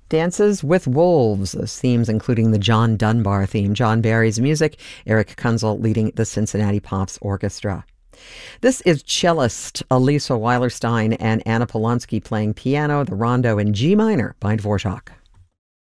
Dances with Wolves, those themes including the John Dunbar theme, John Barry's music, Eric Kunzel leading the Cincinnati Pops Orchestra. This is cellist Elisa Weilerstein and Anna Polonsky playing piano, the rondo in G minor by Dvorak.